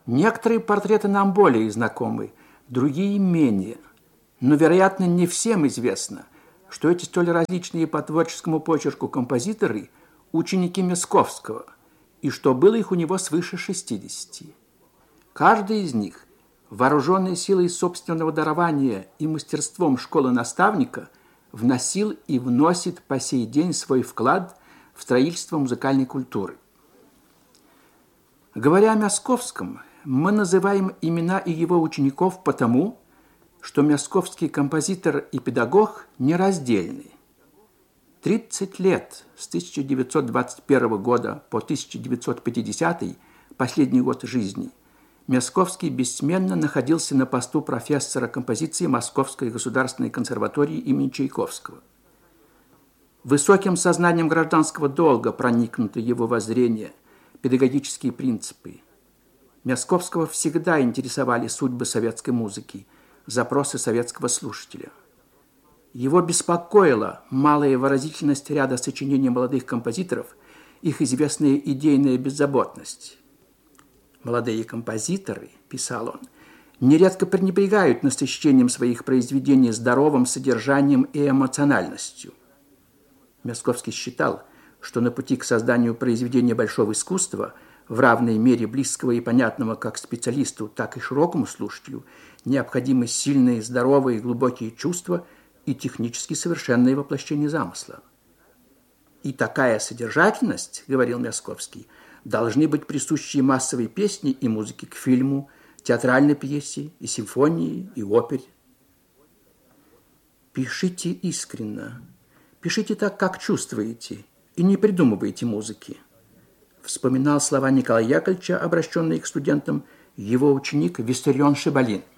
Некоторые портреты нам более знакомы, другие менее. Но, вероятно, не всем известно, что эти столь различные по творческому почерку композиторы – ученики Мясковского, и что было их у него свыше 60. Каждый из них, вооруженный силой собственного дарования и мастерством школы наставника, вносил и вносит по сей день свой вклад в строительство музыкальной культуры. Говоря о Мясковском, мы называем имена и его учеников потому, что мясковский композитор и педагог нераздельны. 30 лет с 1921 года по 1950, последний год жизни, Мясковский бессменно находился на посту профессора композиции Московской государственной консерватории имени Чайковского. Высоким сознанием гражданского долга проникнуты его воззрения, педагогические принципы. Мясковского всегда интересовали судьбы советской музыки, запросы советского слушателя. Его беспокоила малая выразительность ряда сочинений молодых композиторов, их известная идейная беззаботность. «Молодые композиторы, – писал он, – нередко пренебрегают насыщением своих произведений здоровым содержанием и эмоциональностью». Мясковский считал, что на пути к созданию произведения большого искусства, в равной мере близкого и понятного как специалисту, так и широкому слушателю, необходимы сильные, здоровые, глубокие чувства и технически совершенное воплощение замысла. «И такая содержательность, – говорил Мясковский, – должны быть присущи массовой песне и музыке к фильму, театральной пьесе, и симфонии, и опере. Пишите искренно, пишите так, как чувствуете, и не придумывайте музыки», вспоминал слова Николая Яковлевича, обращенные к студентам, его ученик Виссарион Шибалин.